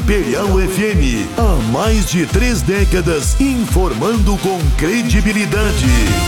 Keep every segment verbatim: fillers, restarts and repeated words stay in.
Imperial F M, há mais de três décadas, informando com credibilidade.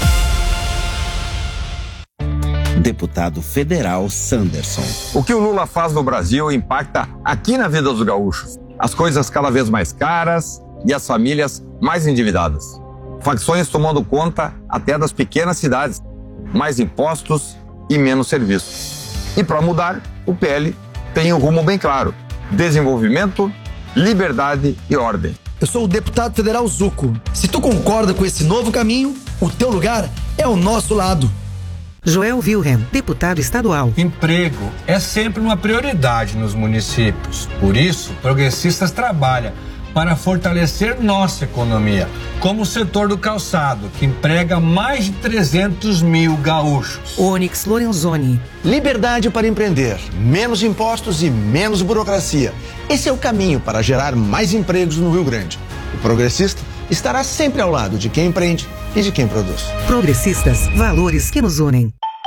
Deputado Federal Sanderson. O que o Lula faz no Brasil impacta aqui na vida dos gaúchos. As coisas cada vez mais caras e as famílias mais endividadas. Facções tomando conta até das pequenas cidades. Mais impostos e menos serviços. E para mudar, o P L tem um rumo bem claro. Desenvolvimento, liberdade e ordem. Eu sou o deputado federal Zuco. Se tu concorda com esse novo caminho, o teu lugar é ao nosso lado. Joel Wilhelm, deputado estadual. Emprego é sempre uma prioridade nos municípios. Por isso, Progressistas trabalha para fortalecer nossa economia, como o setor do calçado, que emprega mais de trezentos mil gaúchos. Onyx Lorenzoni. Liberdade para empreender, menos impostos e menos burocracia. Esse é o caminho para gerar mais empregos no Rio Grande. O Progressista estará sempre ao lado de quem empreende e de quem produz. Progressistas, valores que nos unem.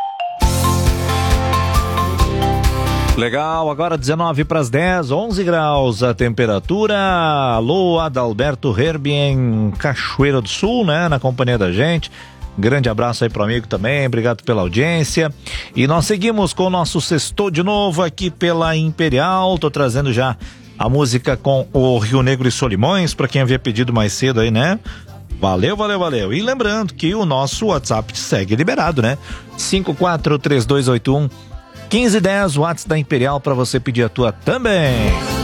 Legal, agora dezenove para as dez, onze graus a temperatura. Alô, Adalberto Herbien, Cachoeira do Sul, né, na companhia da gente. Grande abraço aí pro amigo também, obrigado pela audiência. E nós seguimos com o nosso Sextou de novo aqui pela Imperial. Tô trazendo já a música com o Rio Negro e Solimões, para quem havia pedido mais cedo aí, né? Valeu, valeu, valeu. E lembrando que o nosso WhatsApp segue liberado, né? cinco quatro três dois oito um um cinco um zero, WhatsApp da Imperial, para você pedir a tua também.